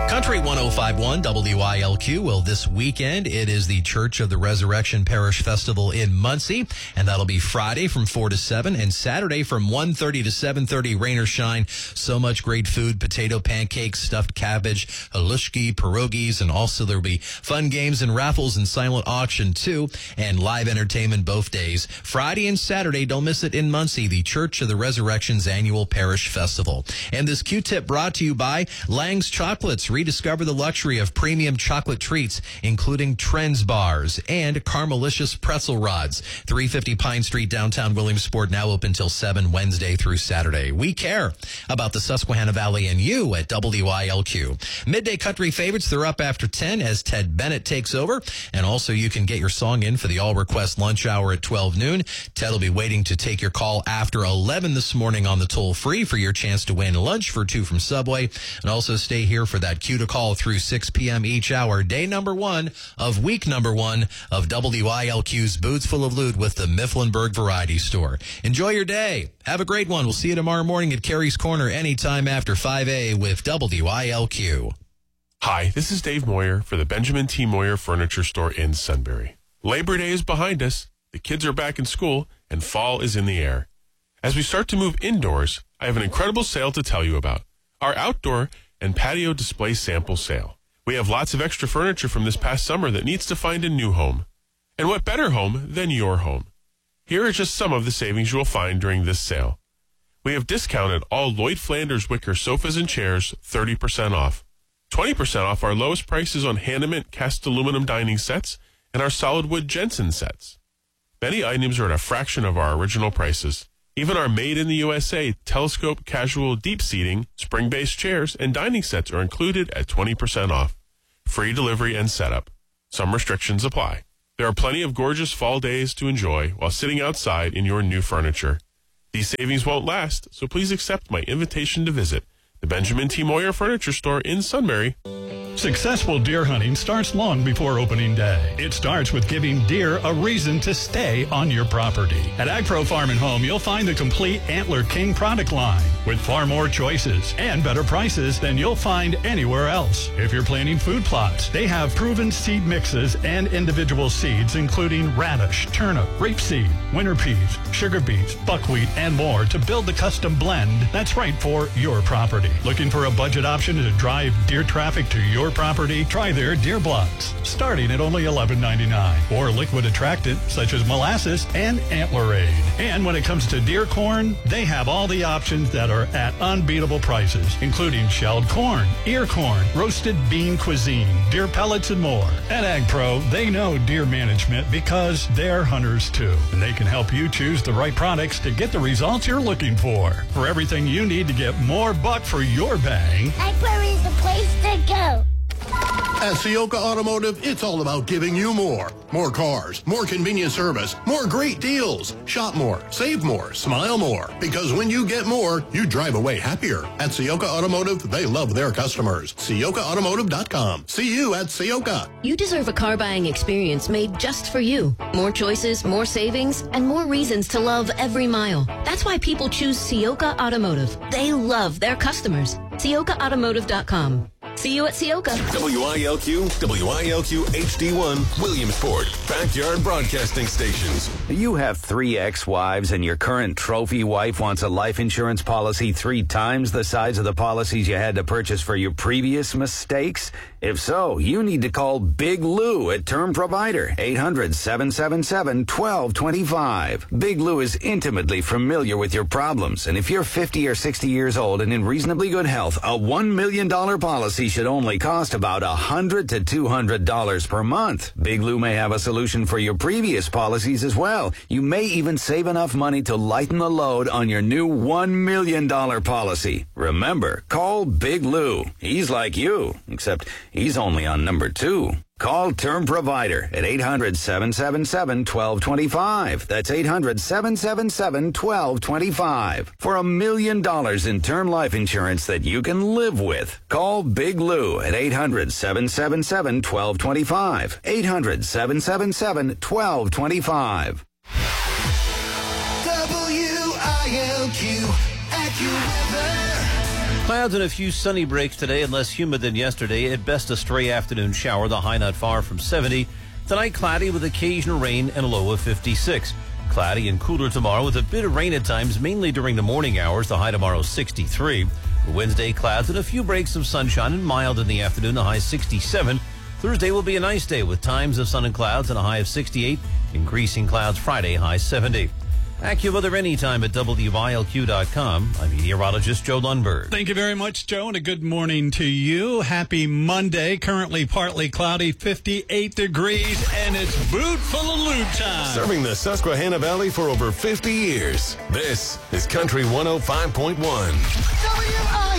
Country 105.1 WILQ. Well, this weekend, it is the Church of the Resurrection Parish Festival in Muncie, and that'll be Friday from 4 to 7 and Saturday from 1:30 to 7:30, rain or shine. So much great food, potato pancakes, stuffed cabbage, halushki, pierogies, and also there'll be fun games and raffles and silent auction too, and live entertainment both days. Friday and Saturday, don't miss it in Muncie, the Church of the Resurrection's annual Parish Festival. And this Q-tip brought to you by Lang's Chocolates. Rediscover the luxury of premium chocolate treats, including Trends bars and Caramelicious pretzel rods. 350 Pine Street, downtown Williamsport, now open till 7 Wednesday through Saturday. We care about the Susquehanna Valley and you at WILQ. Midday Country favorites, they're up after 10 as Ted Bennett takes over. And also you can get your song in for the all-request lunch hour at 12 noon. Ted will be waiting to take your call after 11 this morning on the toll-free for your chance to win lunch for two from Subway. And also stay here for that cue to call through 6 p.m. each hour. Day number 1 of week number 1 of WILQ's Boots Full of Loot with the Mifflinburg Variety Store. Enjoy your day. Have a great one. We'll see you tomorrow morning at Carrie's Corner anytime after 5 with WILQ. Hi, this is Dave Moyer for the Benjamin T. Moyer Furniture Store in Sunbury. Labor Day is behind us, the kids are back in school, and fall is in the air. As we start to move indoors, I have an incredible sale to tell you about. Our outdoor and patio display sample sale. We have lots of extra furniture from this past summer that needs to find a new home. And what better home than your home? Here are just some of the savings you will find during this sale. We have discounted all Lloyd Flanders wicker sofas and chairs 30% off. 20% off our lowest prices on Hanneman cast aluminum dining sets and our solid wood Jensen sets. Many items are at a fraction of our original prices. Even our Made in the USA telescope casual deep seating, spring-based chairs, and dining sets are included at 20% off. Free delivery and setup. Some restrictions apply. There are plenty of gorgeous fall days to enjoy while sitting outside in your new furniture. These savings won't last, so please accept my invitation to visit the Benjamin T. Moyer Furniture Store in Sunbury. Successful deer hunting starts long before opening day. It starts with giving deer a reason to stay on your property. At AgPro Farm and Home, you'll find the complete Antler King product line with far more choices and better prices than you'll find anywhere else. If you're planting food plots, they have proven seed mixes and individual seeds, including radish, turnip, rapeseed, winter peas, sugar beets, buckwheat, and more to build the custom blend that's right for your property. Looking for a budget option to drive deer traffic to your property? Try their deer blocks, starting at only $11.99, or liquid attractant such as molasses and Antlerade. And when it comes to deer corn, they have all the options that are at unbeatable prices, including shelled corn, ear corn, roasted bean cuisine, deer pellets, and more. At AgPro, they know deer management because they're hunters too, and they can help you choose the right products to get the results you're looking for. For everything you need to get more buck for your bang, AgPro is the place to go. At Ciocca Automotive, it's all about giving you more. More cars, more convenient service, more great deals. Shop more, save more, smile more. Because when you get more, you drive away happier. At Ciocca Automotive, they love their customers. CioccaAutomotive.com. See you at Ciocca. You deserve a car buying experience made just for you. More choices, more savings, and more reasons to love every mile. That's why people choose Ciocca Automotive. They love their customers. CioccaAutomotive.com. See you at Ciocca. WILQ HD1, Williamsport, backyard broadcasting stations. You have 3 ex-wives and your current trophy wife wants a life insurance policy 3 times the size of the policies you had to purchase for your previous mistakes? If so, you need to call Big Lou at Term Provider, 800-777-1225. Big Lou is intimately familiar with your problems, and if you're 50 or 60 years old and in reasonably good health, a $1 million policy should only cost about $100 to $200 per month. Big Lou may have a solution for your previous policies as well. You may even save enough money to lighten the load on your new $1 million policy. Remember, call Big Lou. He's like you, except he's only on number 2. Call Term Provider at 800-777-1225. That's 800-777-1225 for $1 million in term life insurance that you can live with. Call Big Lou at 800-777-1225. 800-777-1225. WILQ AccuWeather Clouds and a few sunny breaks today and less humid than yesterday. At best, a stray afternoon shower, the high not far from 70. Tonight, cloudy with occasional rain and a low of 56. Cloudy and cooler tomorrow with a bit of rain at times, mainly during the morning hours. The high tomorrow 63. For Wednesday, clouds and a few breaks of sunshine and mild in the afternoon. The high 67. Thursday will be a nice day with times of sun and clouds and a high of 68. Increasing clouds Friday, high 70. AccuWeather anytime at WYLQ.com. I'm meteorologist Joe Lundberg. Thank you very much, Joe, and a good morning to you. Happy Monday. Currently partly cloudy, 58 degrees, and it's boot full of loot time. Serving the Susquehanna Valley for over 50 years. This is Country 105.1.